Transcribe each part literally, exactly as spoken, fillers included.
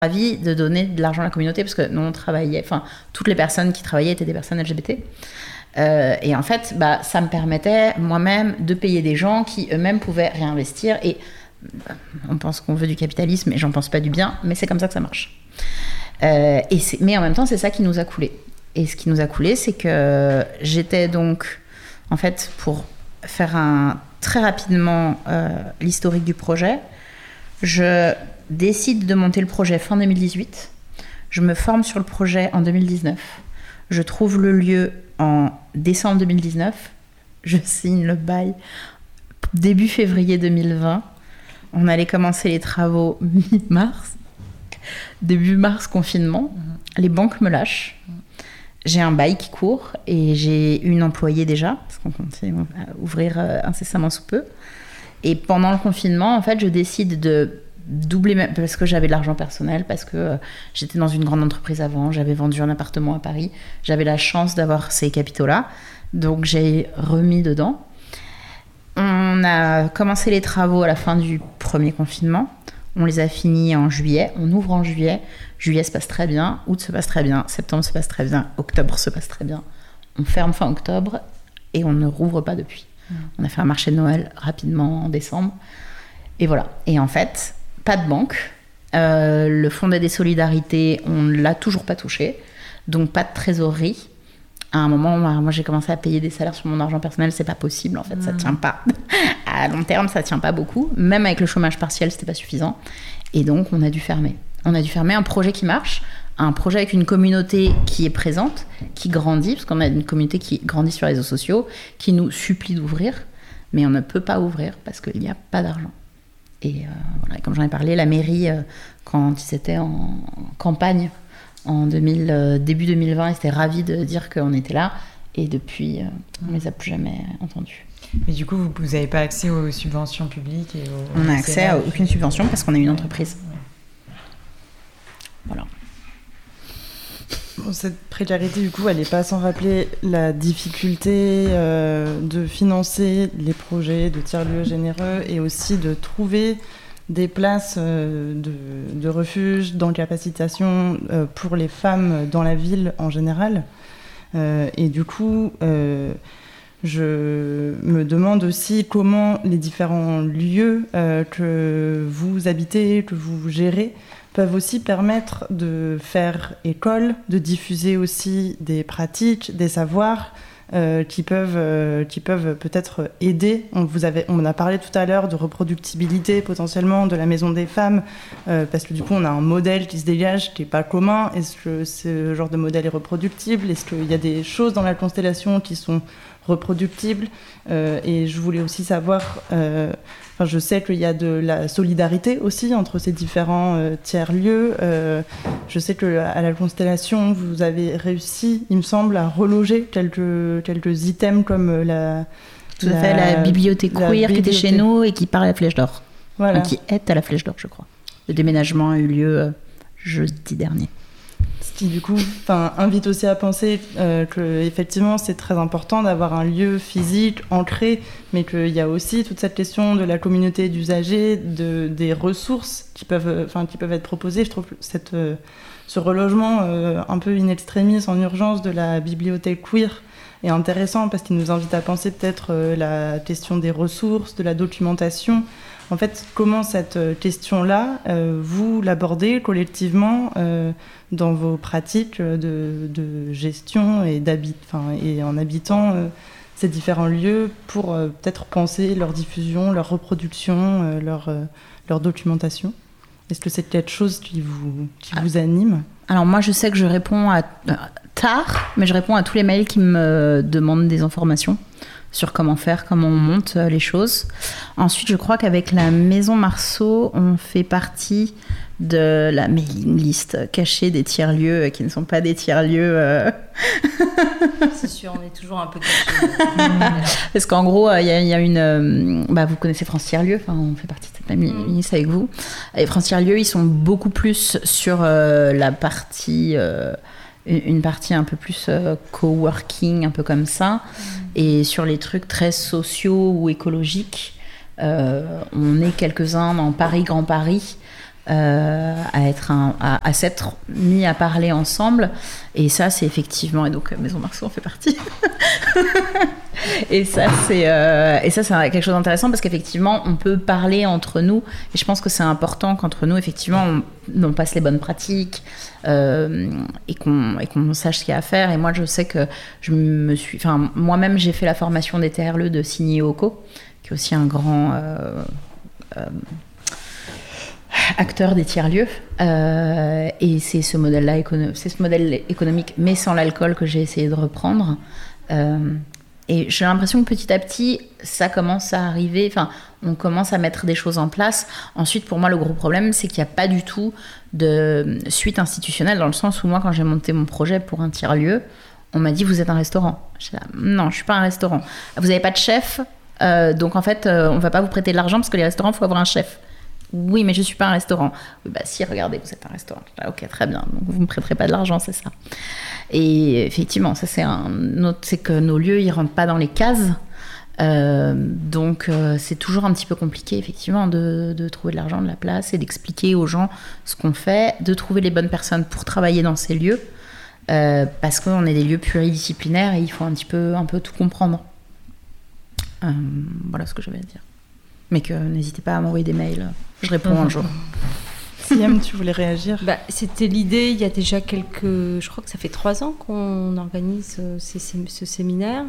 ravie de donner de l'argent à la communauté parce que nous on travaillait, enfin toutes les personnes qui travaillaient étaient des personnes L G B T. Euh, et en fait, bah, ça me permettait moi-même de payer des gens qui eux-mêmes pouvaient réinvestir. Et bah, on pense qu'on veut du capitalisme, et j'en pense pas du bien, mais c'est comme ça que ça marche. Euh, et c'est, mais en même temps, c'est ça qui nous a coulé. Et ce qui nous a coulé, c'est que j'étais donc, en fait, pour faire un, très rapidement euh, l'historique du projet, je décide de monter le projet fin deux mille dix-huit. Je me forme sur le projet en deux mille dix-neuf. Je trouve le lieu en décembre deux mille dix-neuf. Je signe le bail début février deux mille vingt. On allait commencer les travaux mi-mars. Début mars, confinement. Les banques me lâchent. J'ai un bail qui court et j'ai une employée déjà, parce qu'on comptait ouvrir incessamment sous peu. Et pendant le confinement, en fait, je décide de doubler, parce que j'avais de l'argent personnel, parce que j'étais dans une grande entreprise avant, j'avais vendu un appartement à Paris, j'avais la chance d'avoir ces capitaux-là, donc j'ai remis dedans. On a commencé les travaux à la fin du premier confinement, on les a finis en juillet, on ouvre en juillet, juillet se passe très bien, août se passe très bien, septembre se passe très bien, octobre se passe très bien, on ferme fin octobre et on ne rouvre pas depuis. Mmh. On a fait un marché de Noël rapidement en décembre, et voilà. Et en fait, pas de banque, euh, le fonds d'aide et solidarité, on ne l'a toujours pas touché, donc pas de trésorerie. À un moment, moi j'ai commencé à payer des salaires sur mon argent personnel, c'est pas possible en fait, mmh. ça tient pas. À long terme, ça tient pas beaucoup, même avec le chômage partiel, c'était pas suffisant. Et donc on a dû fermer. On a dû fermer un projet qui marche, un projet avec une communauté qui est présente, qui grandit, parce qu'on a une communauté qui grandit sur les réseaux sociaux, qui nous supplie d'ouvrir, mais on ne peut pas ouvrir parce qu'il n'y a pas d'argent. Et, euh, voilà. Et comme j'en ai parlé, la mairie, euh, quand ils étaient en campagne en deux mille, euh, début deux mille vingt, ils étaient ravis de dire qu'on était là. Et depuis, euh, on ne les a plus jamais entendus. Mais du coup, vous n'avez pas accès aux subventions publiques et aux... On n'a accès à aucune subvention parce qu'on est une entreprise. Ouais. Voilà. Bon, cette précarité, du coup, elle n'est pas sans rappeler la difficulté euh, de financer les projets de tiers-lieux généreux et aussi de trouver des places euh, de, de refuge, d'incapacitation euh, pour les femmes dans la ville en général. Euh, et du coup, euh, je me demande aussi comment les différents lieux euh, que vous habitez, que vous gérez, peuvent aussi permettre de faire école, de diffuser aussi des pratiques, des savoirs euh, qui peuvent, euh, qui peuvent peut-être aider. On, vous avait, on a parlé tout à l'heure de reproductibilité potentiellement de la Maison des Femmes, euh, parce que du coup on a un modèle qui se dégage qui n'est pas commun. Est-ce que ce genre de modèle est reproductible ? Est-ce qu'il y a des choses dans la constellation qui sont reproductibles ? euh, Et je voulais aussi savoir... Euh, Enfin, je sais qu'il y a de la solidarité aussi entre ces différents euh, tiers-lieux. Euh, je sais qu'à la Constellation, vous avez réussi, il me semble, à reloger quelques, quelques items comme la... Tout à fait, la bibliothèque queer bibliothèque. qui était chez nous et qui part à la Flèche d'Or. Voilà. Enfin, qui est à la Flèche d'Or, je crois. Le déménagement a eu lieu euh, jeudi dernier. Ce qui, du coup, invite aussi à penser euh, qu'effectivement, c'est très important d'avoir un lieu physique ancré, mais qu'il y a aussi toute cette question de la communauté d'usagers, de, des ressources qui peuvent, qui peuvent être proposées. Je trouve que cette, euh, ce relogement euh, un peu in extremis, en urgence, de la bibliothèque queer est intéressant parce qu'il nous invite à penser peut-être euh, la question des ressources, de la documentation. En fait, comment cette question-là, euh, vous l'abordez collectivement euh, dans vos pratiques de, de gestion et, et en habitant euh, ces différents lieux pour euh, peut-être penser leur diffusion, leur reproduction, euh, leur, euh, leur documentation ? Est-ce que c'est quelque chose qui vous, qui vous anime ? Alors moi, je sais que je réponds à, euh, tard, mais je réponds à tous les mails qui me demandent des informations sur comment faire, comment on monte les choses. Ensuite, je crois qu'avec la Maison Marceau, on fait partie de la mailing list cachée des tiers-lieux qui ne sont pas des tiers-lieux. Euh... C'est sûr, on est toujours un peu cachés. Parce qu'en gros, il y, y a une... Bah, vous connaissez France Tiers-lieux, enfin, on fait partie de cette mailing list avec vous. Et France Tiers-lieux, ils sont beaucoup plus sur euh, la partie... Euh, une partie un peu plus euh, coworking, un peu comme ça. Mmh. Et sur les trucs très sociaux ou écologiques, euh, on est quelques-uns dans Paris, Grand Paris, euh, à, être un, à, à s'être mis à parler ensemble. Et ça, c'est effectivement... Et donc, Maison Marceau en fait partie. et ça, c'est, euh, et ça, c'est quelque chose d'intéressant parce qu'effectivement, on peut parler entre nous. Et je pense que c'est important qu'entre nous, effectivement, on, on passe les bonnes pratiques euh, et, qu'on, et qu'on sache ce qu'il y a à faire. Et moi, je sais que je me suis... Enfin, moi-même, j'ai fait la formation des T R L E de Signy Oko, qui est aussi un grand... Euh, euh, acteur des tiers-lieux euh, et c'est ce modèle-là écono- c'est ce modèle économique mais sans l'alcool que j'ai essayé de reprendre euh, et j'ai l'impression que petit à petit ça commence à arriver, enfin on commence à mettre des choses en place. Ensuite pour moi le gros problème c'est qu'il n'y a pas du tout de suite institutionnelle dans le sens où moi quand j'ai monté mon projet pour un tiers-lieu on m'a dit vous êtes un restaurant. J'étais là, non je suis pas un restaurant, vous n'avez pas de chef euh, donc en fait euh, on va pas vous prêter de l'argent parce que les restaurants il faut avoir un chef. Oui, mais je ne suis pas un restaurant. Oui, bah si, regardez, vous êtes un restaurant. Ah, ok, très bien. Donc, vous ne me prêterez pas de l'argent, c'est ça. Et effectivement, ça, c'est un autre, c'est que nos lieux, ils ne rentrent pas dans les cases. Euh, donc, euh, c'est toujours un petit peu compliqué, effectivement, de, de trouver de l'argent, de la place et d'expliquer aux gens ce qu'on fait, de trouver les bonnes personnes pour travailler dans ces lieux. Euh, parce qu'on est des lieux pluridisciplinaires et il faut un petit peu, un peu tout comprendre. Euh, voilà ce que j'avais à dire. Mais que n'hésitez pas à m'envoyer des mails. Je réponds un jour. Siam, tu voulais réagir ? Bah, c'était l'idée, il y a déjà quelques... Je crois que ça fait trois ans qu'on organise ces, ces, ce séminaire.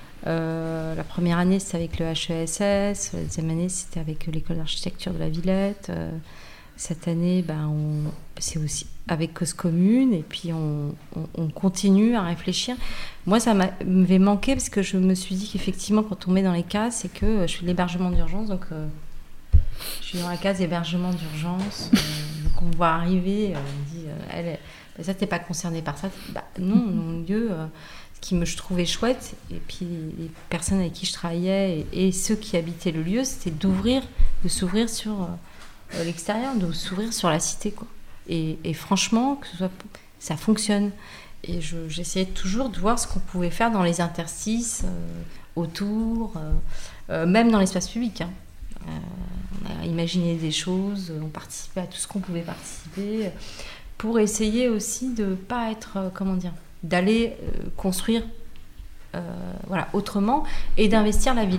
Euh, la première année, c'était avec le H E S S. La deuxième année, c'était avec l'école d'architecture de la Villette. Euh, cette année, bah, on, c'est aussi avec Cause Commune. Et puis, on, on, on continue à réfléchir. Moi, ça m'avait manqué parce que je me suis dit qu'effectivement, quand on met dans les cases, c'est que je fais de l'hébergement d'urgence. Donc... Euh, je suis dans la case hébergement d'urgence, euh, donc on me voit arriver, euh, on me dit, euh, elle, bah, ça t'es pas concernée par ça, bah, non, mon Dieu, euh, ce qui me je trouvais chouette, et puis les personnes avec qui je travaillais et, et ceux qui habitaient le lieu, c'était d'ouvrir, de s'ouvrir sur euh, l'extérieur, de s'ouvrir sur la cité, quoi. Et, et franchement, que ce soit, ça fonctionne. Et je, j'essayais toujours de voir ce qu'on pouvait faire dans les interstices, euh, autour, euh, euh, même dans l'espace public, hein. Euh, on a imaginé des choses, on participait à tout ce qu'on pouvait participer pour essayer aussi de pas être, euh, comment dire, d'aller euh, construire euh, voilà, autrement et d'investir la ville.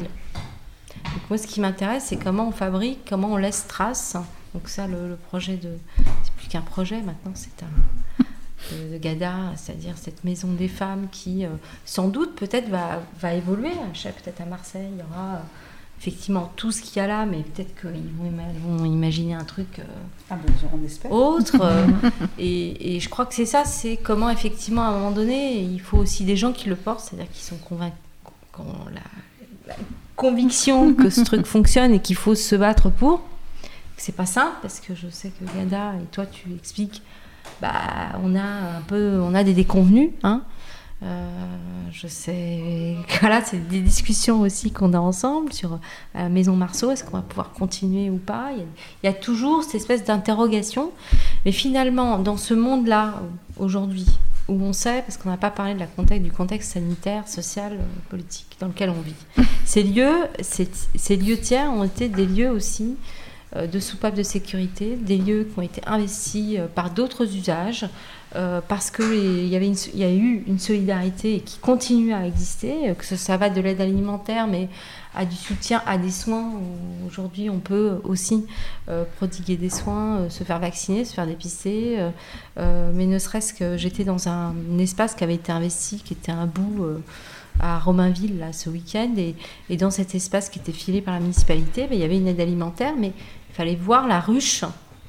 Donc moi ce qui m'intéresse c'est comment on fabrique, comment on laisse trace. Donc ça le, le projet de, c'est plus qu'un projet maintenant, c'est un de, de Gada, c'est-à-dire cette maison des femmes qui euh, sans doute peut-être va, va évoluer. Je sais, peut-être à Marseille il y aura euh, effectivement tout ce qu'il y a là, mais peut-être qu'ils vont, ima- vont imaginer un truc euh, ah ben, on espère. autre. Euh, et, et je crois que c'est ça, c'est comment effectivement à un moment donné, il faut aussi des gens qui le portent, c'est-à-dire qui sont convaincus, qui ont la, la conviction que ce truc fonctionne et qu'il faut se battre pour. C'est pas simple parce que je sais que Gada et toi tu expliques, bah on a un peu, on a des déconvenus, hein. Euh, je sais, voilà, c'est des discussions aussi qu'on a ensemble sur la Maison Marceau, est-ce qu'on va pouvoir continuer ou pas. Il y a, il y a toujours cette espèce d'interrogation, mais finalement, dans ce monde-là, aujourd'hui, où on sait, parce qu'on n'a pas parlé de la contexte, du contexte sanitaire, social, politique dans lequel on vit, ces lieux, ces, ces lieux tiers ont été des lieux aussi euh, de soupapes de sécurité, des lieux qui ont été investis euh, par d'autres usages, Euh, parce qu'il y avait une, y a eu une solidarité qui continue à exister, que ça, ça va de l'aide alimentaire, mais à du soutien, à des soins. Aujourd'hui, on peut aussi euh, prodiguer des soins, euh, se faire vacciner, se faire dépister. Euh, euh, mais ne serait-ce que j'étais dans un, un espace qui avait été investi, qui était un bout euh, à Romainville là, ce week-end. Et, et dans cet espace qui était filé par la municipalité, ben, il y avait une aide alimentaire, mais il fallait voir la ruche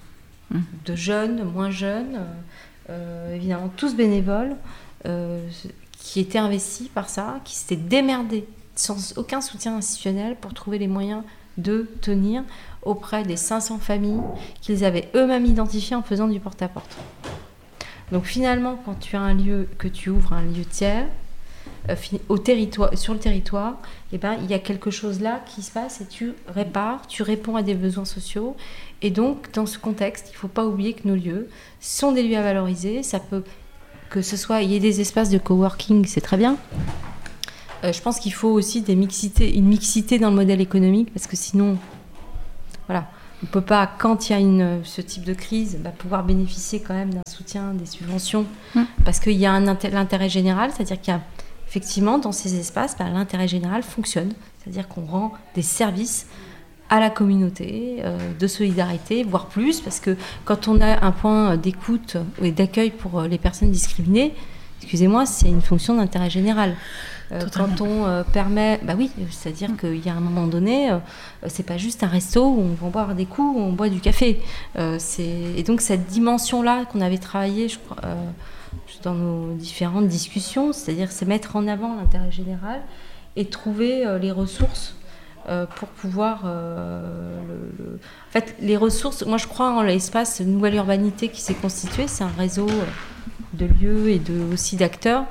de jeunes, moins jeunes, Euh, évidemment tous bénévoles euh, qui étaient investis par ça, qui s'étaient démerdés sans aucun soutien institutionnel pour trouver les moyens de tenir auprès des cinq cents familles qu'ils avaient eux-mêmes identifiées en faisant du porte-à-porte. Donc finalement, quand tu as un lieu, que tu ouvres un lieu tiers euh, au territoire, sur le territoire, eh ben, il y a quelque chose là qui se passe et tu répares, tu réponds à des besoins sociaux. Et donc, dans ce contexte, il ne faut pas oublier que nos lieux sont des lieux à valoriser. Ça peut, que ce soit, il y ait des espaces de coworking, c'est très bien. Euh, je pense qu'il faut aussi des mixités, une mixité dans le modèle économique, parce que sinon, voilà, on ne peut pas, quand il y a une, ce type de crise, bah, pouvoir bénéficier quand même d'un soutien, des subventions, mmh. parce qu'il y a un inté- l'intérêt général, c'est-à-dire qu'il y a effectivement dans ces espaces, bah, l'intérêt général fonctionne, c'est-à-dire qu'on rend des services à la communauté, euh, de solidarité, voire plus, parce que quand on a un point d'écoute et d'accueil pour les personnes discriminées, excusez-moi, c'est une fonction d'intérêt général. Euh, quand on euh, permet, bah oui, c'est-à-dire qu'il y a un moment donné, euh, c'est pas juste un resto où on va boire des coups, où on boit du café. Euh, c'est... Et donc cette dimension-là qu'on avait travaillée, je crois, euh, dans nos différentes discussions, c'est-à-dire c'est mettre en avant l'intérêt général et trouver euh, les ressources euh, pour pouvoir... Euh, le, le... En fait, les ressources, moi je crois en l'espace Nouvelle Urbanité qui s'est constitué, c'est un réseau de lieux et de, aussi d'acteurs.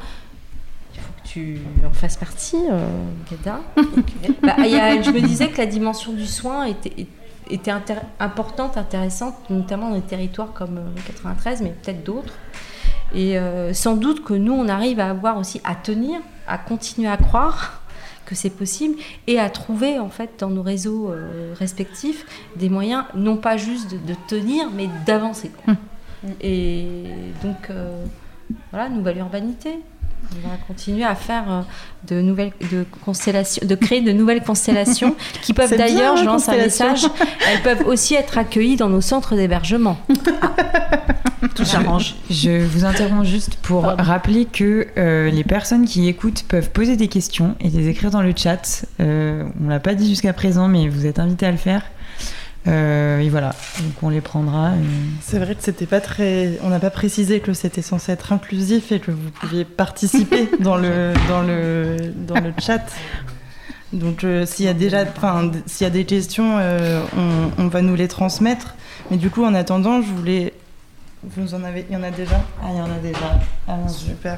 Tu en fasses partie, euh, Gada. Okay. Bah, y a, je me disais que la dimension du soin était, était intér- importante, intéressante, notamment dans des territoires comme le quatre-vingt-treize, mais peut-être d'autres. Et euh, sans doute que nous, on arrive à avoir aussi à tenir, à continuer à croire que c'est possible et à trouver, en fait, dans nos réseaux euh, respectifs, des moyens, non pas juste de, de tenir, mais d'avancer. Quoi. Mmh. Et donc, euh, voilà, Nouvelle Urbanité. On va continuer à faire euh, de nouvelles de constellations, de créer de nouvelles constellations qui peuvent c'est d'ailleurs, bien, je lance un message, elles peuvent aussi être accueillies dans nos centres d'hébergement. Ah. Tout s'arrange. Je, je vous interromps juste pour Pardon. rappeler que euh, les personnes qui écoutent peuvent poser des questions et les écrire dans le chat. Euh, on l'a pas dit jusqu'à présent, mais vous êtes invités à le faire. Euh, et voilà, donc on les prendra. Et... C'est vrai que c'était pas très. On n'a pas précisé que c'était censé être inclusif et que vous pouviez participer dans le dans le dans le chat. Donc euh, s'il y a déjà, enfin s'il y a des questions, euh, on, on va nous les transmettre. Mais du coup, en attendant, je voulais. Vous en avez. Il y en a déjà. Ah, il y en a déjà. Ah, super.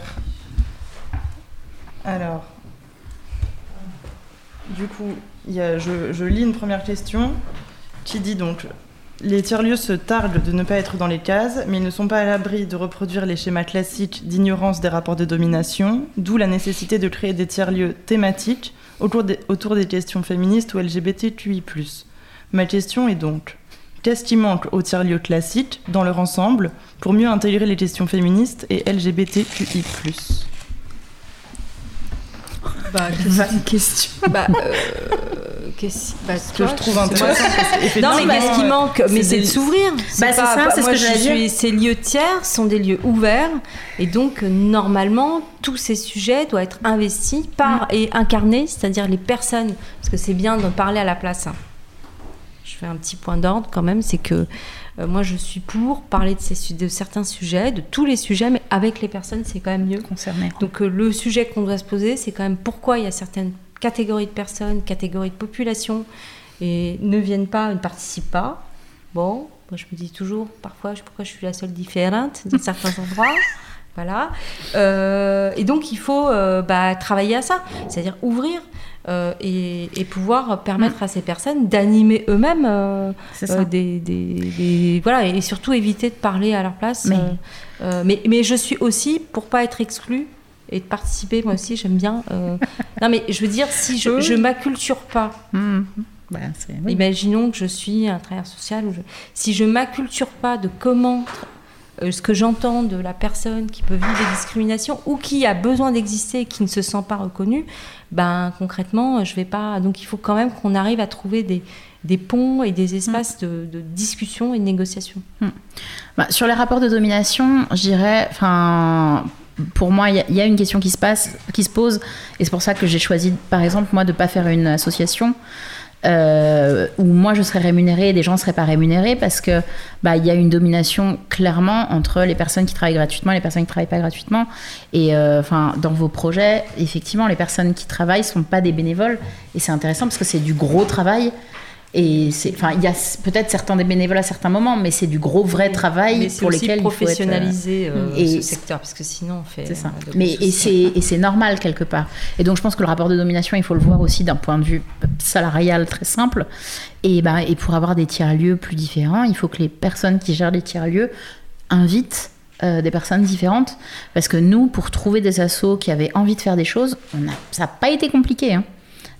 Alors, du coup, il y a, je, je lis une première question. Qui dit donc « Les tiers-lieux se targuent de ne pas être dans les cases, mais ils ne sont pas à l'abri de reproduire les schémas classiques d'ignorance des rapports de domination, d'où la nécessité de créer des tiers-lieux thématiques autour des, autour des questions féministes ou L G B T Q I plus. Ma question est donc « Qu'est-ce qui manque aux tiers-lieux classiques, dans leur ensemble, pour mieux intégrer les questions féministes et L G B T Q I plus » Bah, vague question. Bah, euh, qu'est-ce bah, que toi, je trouve intéressant. Non, mais qu'est-ce qui manque ? Mais c'est, c'est des... de s'ouvrir. C'est, bah, c'est pas, ça, c'est moi, ce que je j'allais suis, ces lieux tiers sont des lieux ouverts, et donc normalement tous ces sujets doivent être investis par mmh. et incarnés, c'est-à-dire les personnes, parce que c'est bien d'en parler à la place. Hein. Je fais un petit point d'ordre quand même, c'est que euh, moi je suis pour parler de, ces, de certains sujets, de tous les sujets, mais avec les personnes c'est quand même mieux. Concernées. Donc euh, le sujet qu'on doit se poser, c'est quand même pourquoi il y a certaines catégories de personnes, catégories de population, et ne viennent pas, ne participent pas. Bon, moi je me dis toujours, parfois, pourquoi je suis la seule différente dans certains endroits. Voilà. Euh, et donc il faut euh, bah, travailler à ça, c'est-à-dire ouvrir. Euh, et, et pouvoir permettre à ces personnes d'animer eux-mêmes euh, euh, des, des, des voilà, et surtout éviter de parler à leur place. Mais, euh, euh, mais, mais je suis aussi pour pas être exclue et de participer. Moi aussi, j'aime bien. Euh... non, mais je veux dire, si je, je m'acculture pas. Mmh. Bah, c'est, oui. Imaginons que je suis un travailleur social, ou je... si je m'acculture pas de comment euh, ce que j'entends de la personne qui peut vivre des discriminations ou qui a besoin d'exister et qui ne se sent pas reconnue, ben concrètement, je vais pas. Donc il faut quand même qu'on arrive à trouver des, des ponts et des espaces mmh. de, de discussion et de négociation. Mmh. Bah, sur les rapports de domination, je dirais, enfin, pour moi, il y, y a une question qui se passe, qui se pose, et c'est pour ça que j'ai choisi, par exemple, moi, de pas faire une association. Euh, où moi je serais rémunérée et des gens ne seraient pas rémunérés parce que bah, y a une domination clairement entre les personnes qui travaillent gratuitement et les personnes qui ne travaillent pas gratuitement. Et euh, dans vos projets, effectivement, les personnes qui travaillent ne sont pas des bénévoles. Et c'est intéressant parce que c'est du gros travail. Et il y a peut-être certains des bénévoles à certains moments, mais c'est du gros vrai travail mais pour lesquels il faut professionnaliser être, euh, et ce secteur, parce que sinon on fait. C'est ça. Mais et c'est et c'est normal quelque part. Et donc je pense que le rapport de domination, il faut le voir aussi d'un point de vue salarial très simple. Et ben et pour avoir des tiers-lieux plus différents, il faut que les personnes qui gèrent les tiers-lieux invitent euh, des personnes différentes, parce que nous, pour trouver des assos qui avaient envie de faire des choses, on a, ça n'a pas été compliqué. Hein.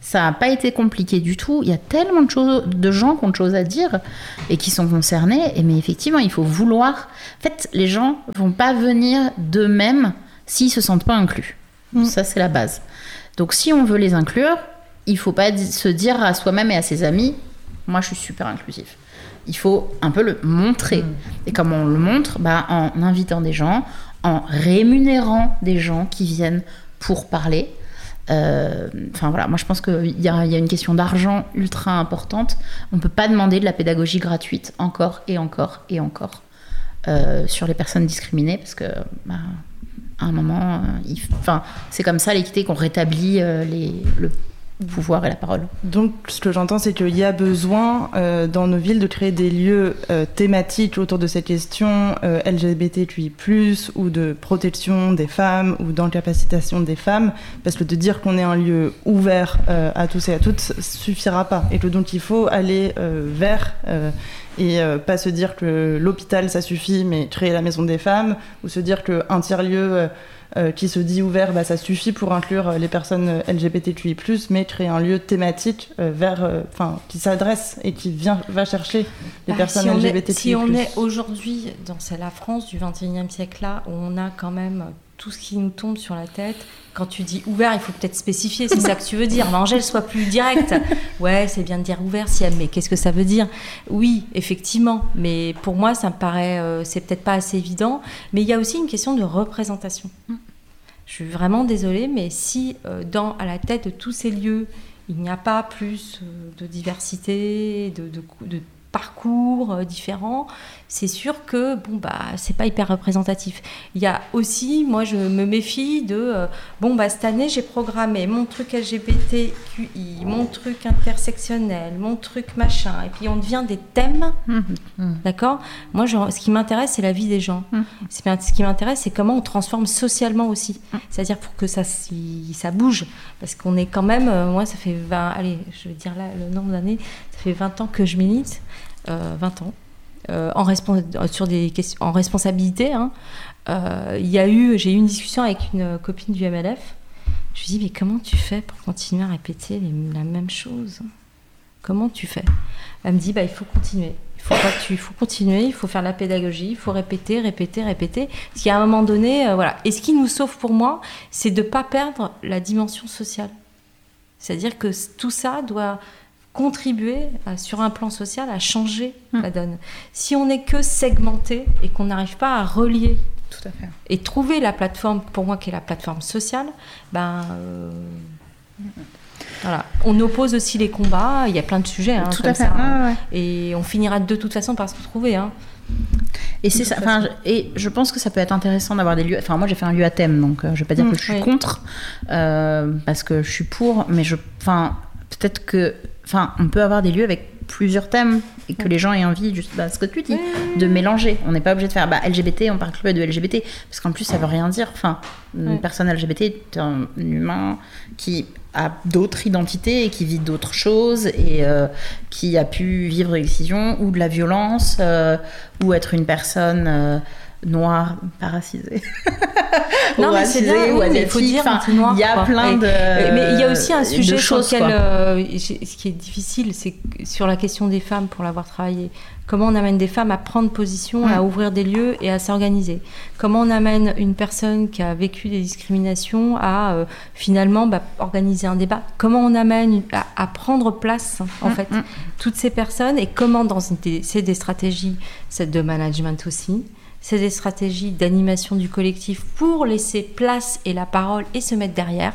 Ça n'a pas été compliqué du tout. Il y a tellement de, choses, de gens qui ont de choses à dire et qui sont concernés. Et mais effectivement, il faut vouloir... En fait, les gens ne vont pas venir d'eux-mêmes s'ils ne se sentent pas inclus. Mmh. Ça, c'est la base. Donc, si on veut les inclure, il ne faut pas se dire à soi-même et à ses amis « Moi, je suis super inclusif ». Il faut un peu le montrer. Mmh. Et comment on le montre ? Bah, en invitant des gens, en rémunérant des gens qui viennent pour parler. Enfin euh, voilà, moi je pense qu'il y a, y a une question d'argent ultra importante. On ne peut pas demander de la pédagogie gratuite encore et encore et encore euh, sur les personnes discriminées parce que bah, à un moment, euh, il, c'est comme ça l'équité qu'on rétablit euh, les, le pouvoir et la parole. Donc ce que j'entends, c'est qu'il y a besoin euh, dans nos villes de créer des lieux euh, thématiques autour de cette question euh, L G B T Q I plus, ou de protection des femmes ou d'encapacitation des femmes, parce que de dire qu'on est un lieu ouvert euh, à tous et à toutes suffira pas, et que donc il faut aller euh, vers euh, et euh, pas se dire que l'hôpital ça suffit, mais créer la maison des femmes, ou se dire qu'un tiers-lieu euh, Euh, qui se dit ouvert, bah, ça suffit pour inclure les personnes L G B T Q I plus, mais créer un lieu thématique euh, vers, enfin, qui s'adresse et qui vient, va chercher les bah, personnes si L G B T Q I plus. Si on est aujourd'hui dans la France du vingt et unième siècle là, où on a quand même tout ce qui nous tombe sur la tête, quand tu dis ouvert, il faut peut-être spécifier, c'est ça que tu veux dire. Mais Angèle, sois plus directe. Ouais, c'est bien de dire ouvert, si mais qu'est-ce que ça veut dire ? Oui, effectivement, mais pour moi, ça me paraît, euh, c'est peut-être pas assez évident. Mais il y a aussi une question de représentation. Je suis vraiment désolée, mais si euh, dans, à la tête de tous ces lieux, il n'y a pas plus euh, de diversité, de, de, de parcours euh, différents, c'est sûr que bon bah c'est pas hyper représentatif. Il y a aussi, moi je me méfie de euh, bon bah cette année j'ai programmé mon truc L G B T Q I, mon truc intersectionnel, mon truc machin, et puis on devient des thèmes, mmh, mmh. D'accord ? Moi je, ce qui m'intéresse c'est la vie des gens. Mmh. C'est, ce qui m'intéresse c'est comment on transforme socialement aussi, mmh. C'est-à-dire pour que ça si, ça bouge, parce qu'on est quand même, euh, moi ça fait vingt, allez je vais dire là le nombre d'années, ça fait vingt ans que je milite, euh, vingt ans. Euh, en, respons- sur des questions, en responsabilité, hein. euh, y a eu, j'ai eu une discussion avec une copine du M L F. Je lui dis mais comment tu fais pour continuer à répéter les, la même chose ? Comment tu fais ? Elle me dit bah il faut continuer. Il faut pas que tu, il faut continuer, il faut faire la pédagogie, il faut répéter, répéter, répéter. Parce qu'à un moment donné, euh, voilà. Et ce qui nous sauve pour moi, c'est de pas perdre la dimension sociale. C'est-à-dire que tout ça doit contribuer à, sur un plan social à changer mmh. la donne. Si on n'est que segmenté et qu'on n'arrive pas à relier tout à fait. Et trouver la plateforme, pour moi qui est la plateforme sociale, ben euh, mmh. voilà. On oppose aussi les combats, il y a plein de sujets hein, tout comme à fait. ça, ah, ouais. Et on finira de toute façon par se retrouver. Hein. Et c'est ça. Enfin, et je pense que ça peut être intéressant d'avoir des lieux. Enfin, moi, j'ai fait un lieu à thème, donc euh, je vais pas dire mmh, que je suis oui. contre, euh, parce que je suis pour, mais je, enfin, peut-être que, enfin, on peut avoir des lieux avec plusieurs thèmes et que mmh. les gens aient envie, juste bah, ce que tu dis, mmh. de mélanger. On n'est pas obligé de faire bah, L G B T, on parle que de L G B T, parce qu'en plus, ça veut rien dire. Enfin, une mmh. personne L G B T est un humain qui a d'autres identités et qui vit d'autres choses et euh, qui a pu vivre une excision ou de la violence euh, ou être une personne euh, noire, pas racisée. Non, mais c'est bien, ou il faut dire enfin, noir. Il y a quoi. plein et, de Mais il y a aussi un sujet sur choses, lequel, euh, ce qui est difficile, c'est sur la question des femmes pour l'avoir travaillé. Comment on amène des femmes à prendre position, mmh. à ouvrir des lieux et à s'organiser. Comment on amène une personne qui a vécu des discriminations à euh, finalement bah, organiser un débat. Comment on amène à, à prendre place en mmh. fait mmh. toutes ces personnes et comment dans une, c'est des stratégies c'est de management aussi. C'est des stratégies d'animation du collectif pour laisser place et la parole et se mettre derrière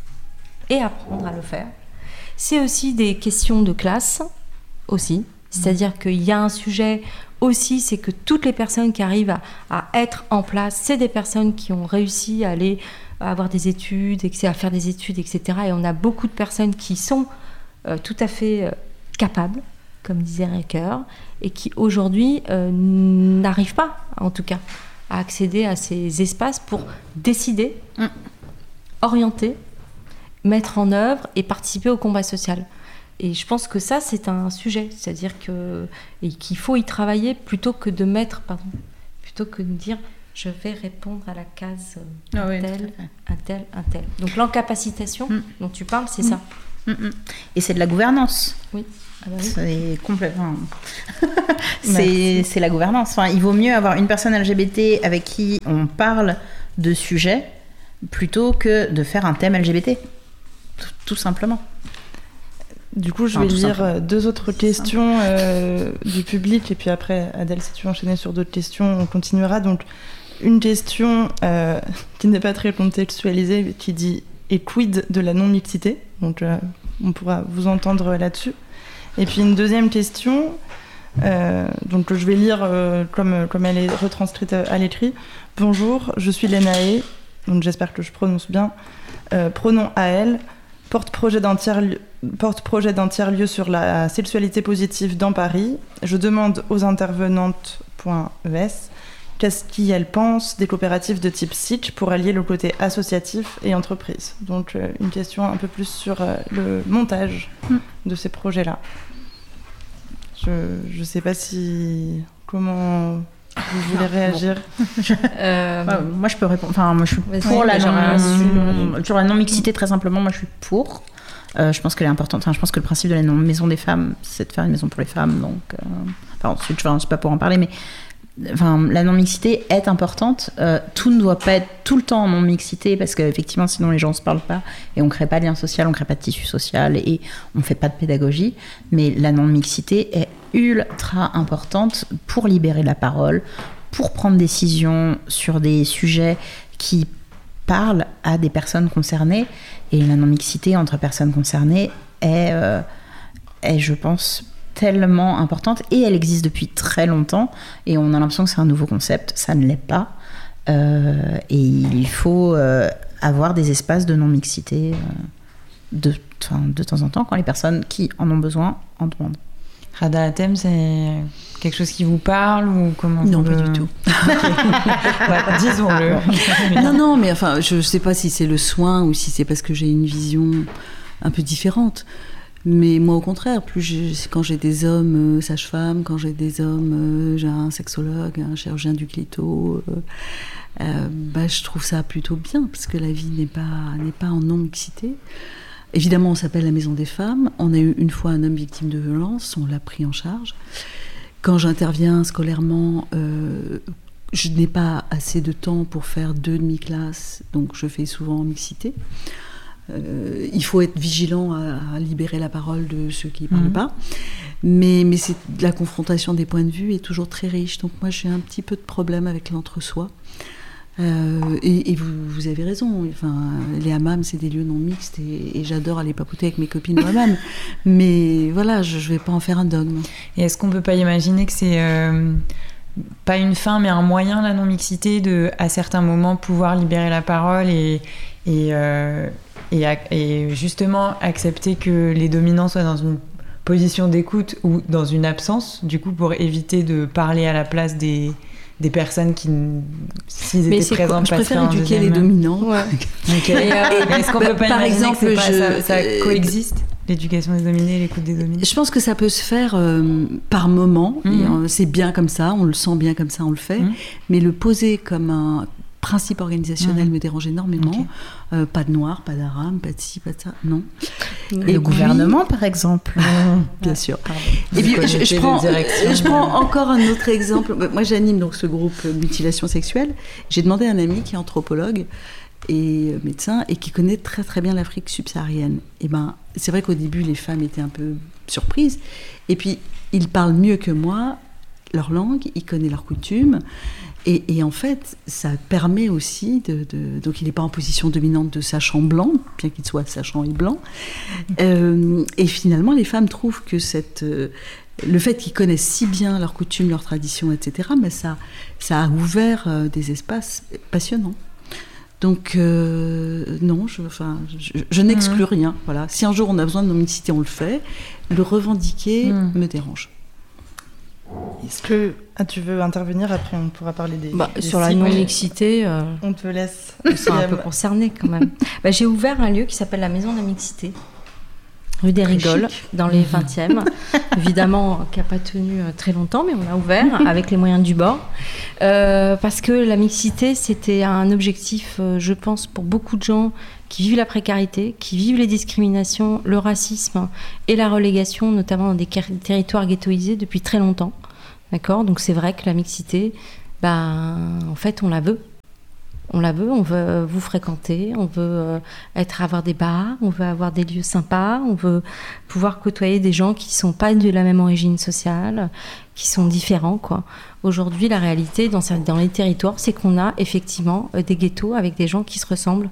et apprendre à le faire. C'est aussi des questions de classe aussi. C'est-à-dire qu'il y a un sujet aussi, c'est que toutes les personnes qui arrivent à, à être en place, c'est des personnes qui ont réussi à aller à avoir des études, à faire des études, et cetera. Et on a beaucoup de personnes qui sont euh, tout à fait euh, capables, comme disait Ricoeur, et qui aujourd'hui euh, n'arrivent pas, en tout cas, à accéder à ces espaces pour décider, mmh. orienter, mettre en œuvre et participer au combat social. Et je pense que ça, c'est un sujet, c'est-à-dire que, et qu'il faut y travailler plutôt que de mettre, pardon, plutôt que de dire je vais répondre à la case ah oui, un tel, un tel, un tel. Donc l'encapacitation mmh. dont tu parles, c'est mmh. ça. Mm-mm. Et c'est de la gouvernance. Oui. Ah bah oui. C'est complètement. c'est, c'est la gouvernance. Enfin, il vaut mieux avoir une personne L G B T avec qui on parle de sujets plutôt que de faire un thème L G B T. Tout, tout simplement. Du coup, je enfin, vais lire simplement. deux autres questions euh, du public et puis après, Adèle, si tu veux enchaîner sur d'autres questions, on continuera. Donc, une question euh, qui n'est pas très contextualisée, mais qui dit « Et quid de la non-mixité ?» Donc, euh, on pourra vous entendre là-dessus. Et puis une deuxième question, euh, donc je vais lire euh, comme, comme elle est retranscrite à l'écrit. Bonjour, je suis Lénaé, donc j'espère que je prononce bien. Euh, pronom A L, porte-projet d'un tiers-lieu, porte-projet d'un tiers-lieu sur la sexualité positive dans Paris. Je demande aux intervenantes.es qu'est-ce qu'elles pensent des coopératives de type S I T Ch pour allier le côté associatif et entreprise. Donc euh, une question un peu plus sur euh, le montage mm. de ces projets-là. Je ne sais pas si... Comment vous voulez réagir bon. euh, ouais, Moi, je peux répondre. Enfin, moi, je suis Vas-y, pour la, non, non, sur la non-mixité, très simplement. Moi, je suis pour. Euh, je pense qu'elle est importante. Enfin, je pense que le principe de la non- maison des femmes, c'est de faire une maison pour les femmes. Donc, euh... enfin, ensuite, je ne suis pas pour en parler, mais enfin, la non-mixité est importante. Euh, tout ne doit pas être tout le temps en non-mixité parce qu'effectivement, sinon les gens ne se parlent pas et on ne crée pas de lien social, on ne crée pas de tissu social et on ne fait pas de pédagogie. Mais la non-mixité est ultra importante pour libérer la parole, pour prendre décision sur des sujets qui parlent à des personnes concernées. Et la non-mixité entre personnes concernées est, euh, est je pense, tellement importante et elle existe depuis très longtemps et on a l'impression que c'est un nouveau concept, ça ne l'est pas euh, et il faut euh, avoir des espaces de non-mixité euh, de, de temps en temps quand les personnes qui en ont besoin en demandent. Rada Hatem, c'est quelque chose qui vous parle ou comment Non, vous pas le... du tout. bah, disons-le. non, non, mais enfin, je ne sais pas si c'est le soin ou si c'est parce que j'ai une vision un peu différente. Mais moi, au contraire, plus j'ai, quand j'ai des hommes euh, sages-femmes, quand j'ai des hommes, euh, j'ai un sexologue, un chirurgien du clito, euh, euh, bah, je trouve ça plutôt bien, parce que la vie n'est pas, n'est pas en non-mixité. Évidemment, on s'appelle la Maison des Femmes. On a eu une fois un homme victime de violence, on l'a pris en charge. Quand j'interviens scolairement, euh, je n'ai pas assez de temps pour faire deux demi-classes, donc je fais souvent en mixité. Euh, il faut être vigilant à, à libérer la parole de ceux qui ne parlent mmh. pas. Mais, mais c'est, la confrontation des points de vue est toujours très riche. Donc moi, j'ai un petit peu de problème avec l'entre-soi. Euh, et, et vous, vous avez raison. Enfin, les hammams, c'est des lieux non mixtes et, et j'adore aller papoter avec mes copines au hammam. Mais voilà, je ne vais pas en faire un dogme. Et est-ce qu'on ne peut pas imaginer que c'est euh, pas une fin, mais un moyen, la non-mixité, de, à certains moments, pouvoir libérer la parole et... et euh, Et, et justement accepter que les dominants soient dans une position d'écoute ou dans une absence, du coup, pour éviter de parler à la place des, des personnes qui, s'ils mais étaient présents, je préfère éduquer les dominants. Ouais. Okay. Et, euh, est-ce qu'on peut pas par imaginer exemple, que pas, je, ça, ça coexiste, l'éducation des dominés et l'écoute des dominés? Je pense que ça peut se faire euh, par moment. Mmh. Et, euh, c'est bien comme ça, on le sent bien comme ça, on le fait. Mmh. Mais le poser comme un principe organisationnel mmh. me dérange énormément. Okay. Euh, pas de noir, pas d'arabe, pas de ci, pas de ça, non. Et le puis, gouvernement, par exemple. Bien sûr. Et puis, je, je, prends, je prends encore un autre exemple. Moi, j'anime donc ce groupe Mutilation sexuelle. J'ai demandé à un ami qui est anthropologue et médecin et qui connaît très très bien l'Afrique subsaharienne. Et ben, c'est vrai qu'au début, les femmes étaient un peu surprises. Et puis, il parle mieux que moi leur langue, il connaît leurs coutumes. Et, et en fait, ça permet aussi de... de donc, il n'est pas en position dominante de sachant blanc, bien qu'il soit sachant et blanc. Euh, et finalement, les femmes trouvent que cette, euh, le fait qu'ils connaissent si bien leurs coutumes, leurs traditions, et cetera, mais ça, ça a ouvert euh, des espaces passionnants. Donc, euh, non, je, enfin, je, je n'exclus mmh. rien. Voilà. Si un jour on a besoin de non-mixité, on le fait. Le revendiquer mmh. me dérange. Est-ce que ah, tu veux intervenir? Après, on pourra parler des... Bah, des sur la non-mixité... Euh, on te laisse. On est un peu concernés, quand même. Bah, j'ai ouvert un lieu qui s'appelle la Maison de la Mixité. rue des Rigoles, dans les vingtièmes. Évidemment, qui n'a pas tenu très longtemps, mais on l'a ouvert avec les moyens du bord. Euh, parce que la mixité, c'était un objectif, euh, je pense, pour beaucoup de gens qui vivent la précarité, qui vivent les discriminations, le racisme et la relégation, notamment dans des territoires ghettoisés depuis très longtemps. D'accord ? Donc c'est vrai que la mixité, ben, en fait, on la veut. On la veut, on veut vous fréquenter, on veut euh, être, avoir des bars, on veut avoir des lieux sympas, on veut pouvoir côtoyer des gens qui ne sont pas de la même origine sociale, qui sont différents, quoi. Aujourd'hui, la réalité dans, dans les territoires, c'est qu'on a effectivement euh, des ghettos avec des gens qui se ressemblent.